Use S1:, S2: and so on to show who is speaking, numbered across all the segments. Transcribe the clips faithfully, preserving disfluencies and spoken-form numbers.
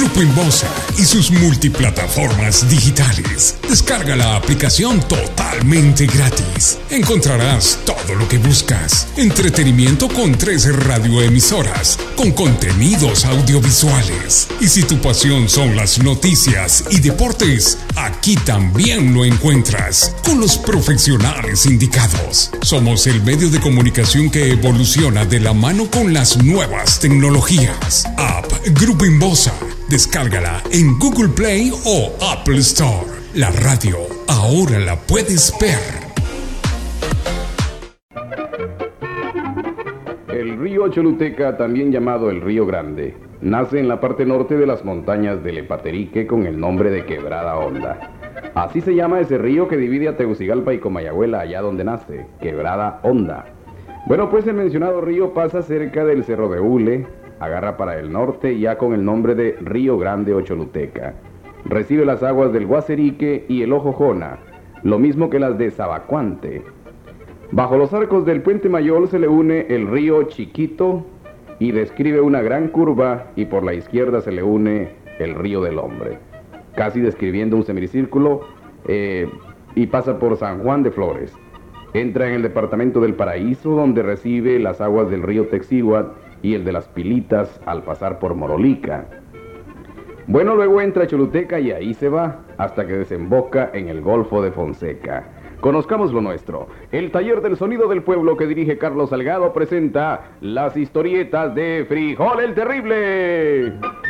S1: Grupo Inbosa y sus multiplataformas digitales. Descarga la aplicación totalmente gratis. Encontrarás todo lo que buscas. Entretenimiento con tres radioemisoras, con contenidos audiovisuales. Y si tu pasión son las noticias y deportes, aquí también lo encuentras, con los profesionales indicados. Somos el medio de comunicación que evoluciona de la mano con las nuevas tecnologías. App Grupo Inbosa. Descárgala en Google Play o Apple Store. La radio ahora la puedes ver.
S2: El río Choluteca, también llamado el Río Grande, nace en la parte norte de las montañas del Epaterique con el nombre de Quebrada Honda. Así se llama ese río que divide a Tegucigalpa y Comayagüela, allá donde nace, Quebrada Honda. Bueno, pues el mencionado río pasa cerca del Cerro de Hule, agarra para el norte ya con el nombre de Río Grande o Choluteca. Recibe las aguas del Guaserique y el Ojojona, lo mismo que las de Zabacuante. Bajo los arcos del Puente Mayol se le une el río Chiquito y describe una gran curva, y por la izquierda se le une el Río del Hombre, casi describiendo un semicírculo, eh, y pasa por San Juan de Flores. Entra en el departamento del Paraíso, donde recibe las aguas del río Texíhuatl y el de las Pilitas al pasar por Morolica. Bueno, luego entra a Choluteca y ahí se va hasta que desemboca en el Golfo de Fonseca. Conozcamos lo nuestro. El taller del sonido del pueblo que dirige Carlos Salgado presenta las historietas de Frijol el Terrible.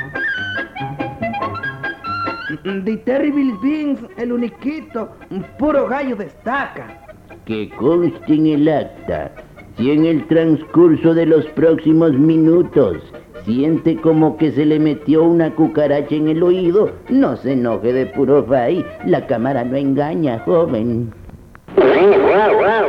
S3: The Terrible Beans, el uniquito, un puro gallo destaca.
S4: Que conste en el acta, si en el transcurso de los próximos minutos siente como que se le metió una cucaracha en el oído, no se enoje de puro fay, la cámara no engaña, joven.